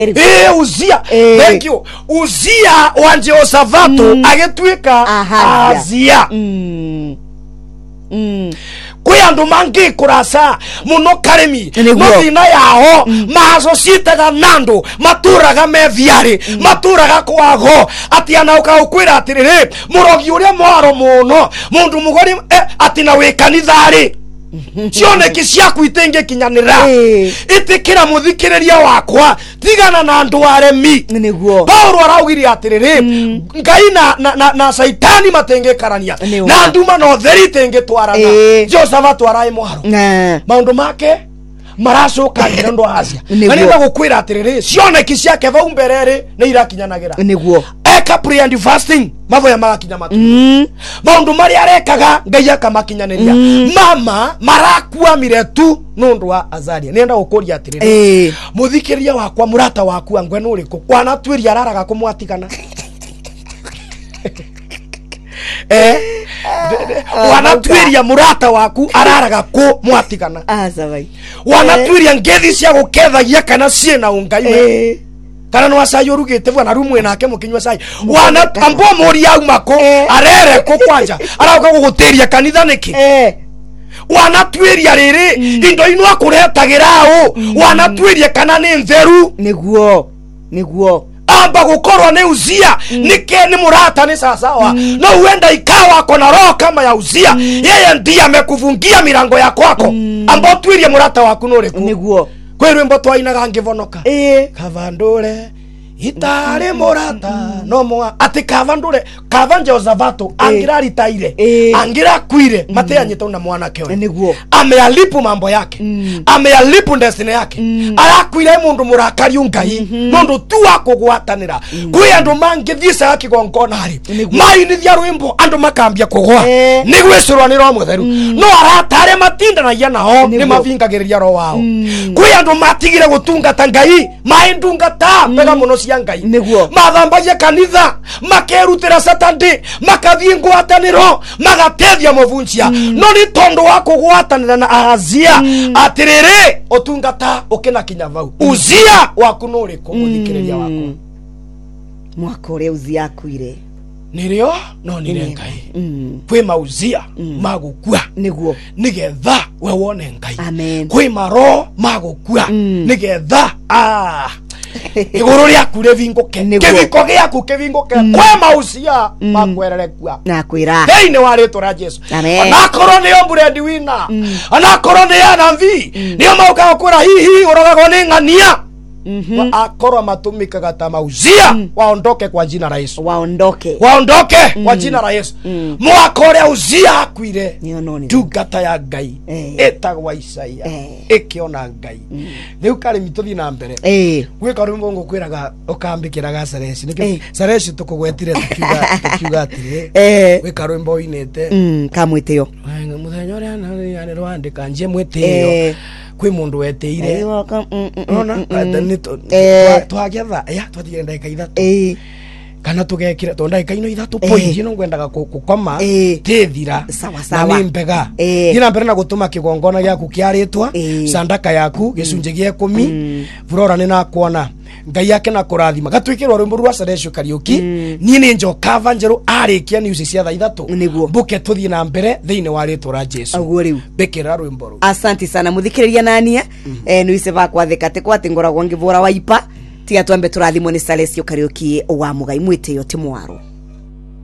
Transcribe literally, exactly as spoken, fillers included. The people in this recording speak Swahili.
Eh Uzia. E. Thank you. Uzia wa Jehoshaphat mm. agetwika Azia. Mm. Mm. Kwe andu mangi kurasa muno karemi no thina yaho mm. mazo sitaga nando maturaga meviari mm. maturaga kwago ati anauka ukwira atirire murogi uria mwaro muno mundu mugori eh, ati na wikanithari cione kiciaku itenge kinyanira itikira muthikiriria wakwa tigana na andu aremi niguo Paulo araugiri atiriri mm. ngai na, na, na, na saitani matenge karania na nduma no theri tenge twarana Jehoshaphat arai mwaro maundu make maracoka ngira ndo Azia nenda gukwira atiriri cione kiciake vau mberere ni irakinyanagira niguo eka prayer and fasting mavoya magakinya matu mm. maundu mari arekaga ngai akamakinyaniria mm. mama marakua miretu nundu wa Azaria nenda gukuria atiriri eh. muthikiria wakwa murata waku angwe nuriku kwana twiria araraga kumwatigana eh wanatwiria murata waku araraga ku mwatigana azabai wanatwiria ngethi cia gukethagia kana ciena ungai eh. kana no asayurugite bwana rumwe nake mukinywa sai wana ambo muri au mako arere ko kwanja arauka guguteria kanitha niki eh wanatwiria riri mm. indo ino akuretagira u mm. wanatwiria kana ni ntheru niguo niguo amba gukorwa ni Uzia mm. nike ni murata ni sawa mm. no uenda ikawa kona roho kama ya Uzia mm. yeye ndiye amekufungia milango ya kwako mm. amba twirie murata waku nuriku niguo kwe rwimbo twainaga ngivonoka eh kavandure itare murata no mwa ati kavandure kavanje ozabato angira ritaire e. angira kwire mm. mate anyita una mwana kewe niguo amealipu mambo yake mm. amealipu destiny yake mm. arakwire mundu murakari ungai mm -hmm. mundu tu akugwatanira mm. kwe andu mangithisa yake gonkona ari mai ni thia rwimbo andu makambia kugwa e. ni gwicurwa ni ro mutheru mm. no aratare matinda na yana ho ni mavingagiriria ro wao mm. kwe andu matigire gutungata ngai mai ndungata mm. pega muno ngai mathambagia kanitha makerutira satandi makathie ngwataniro magatethia muvunjia mm. no ni tondu wa kugwatanira na Azia mm. atiriri utungata ukina kinya vau mm. Uzia waku nuri kumuthikiriria mm. wako mwako uri Uzia akuire nirio no nire ngai mm. kwe mauzia mm. magukua niguo nigetha we wone ngai amen kwe maro magukua mm. nigetha ah iguru ria kure vinguke kiviko giaku kivinguke mm. kwe mauzia mm. makwerere kwa na kwira theine warito ra Jesu anakorwo ni omburendi wina mm. anakorwo ni anamvi mm. ni mauka kwira hihi urogago ni ngania Mhm mm akorwa matumikaga ta mauzia mm. waondoke kwa jina la Yesu waondoke waondoke mm. kwa jina la Yesu mm. mwakore Uzia akwire tugata ya ngai eh. etagwa Isaia eh. ekiona ngai mm. riu kare mituthi na mbere eh gwika rumbo ngukwiraga ukambikiraga Saresi niki eh. Saresi tukugwetire tukiuga tukiuga atire eh gwika rumbo inete mm kamwitio muthenya ria na rwandika nje mwitio eh. kwe mundu weteire ona adanito twagetha ya twathire ndagika ithatu kana tugekira to ndagika ino ithatu pointi no ngwendaga gukoma tethira sawa sawa ni mbega ina mbere na gutuma kigongona gyaku kiaritwa sandaka yaku gicunje gye kumi burora ni na kuona ngai yake na kurathima gatwikirwa rwimbo rwa Saresho Kariuki ni ni njoka vanjeru arikia news cia tha ithatu mbuke tuthie na mbere thiine wa rito ra Jesu aguo riu bekira rwimbo ru asante sana muthikiriria nania eh ni ise bakwa thekate kwa tingoragwo ngivura waipa tiga twambe turathimo ni Saresho Kariuki wa mugai mwite yo timwaro.